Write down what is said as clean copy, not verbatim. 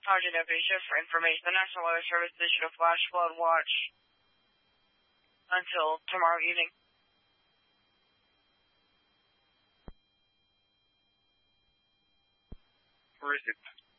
Sergeant Deputy Shift for information. The National Weather Service issued a flash flood watch until tomorrow evening. Where is it?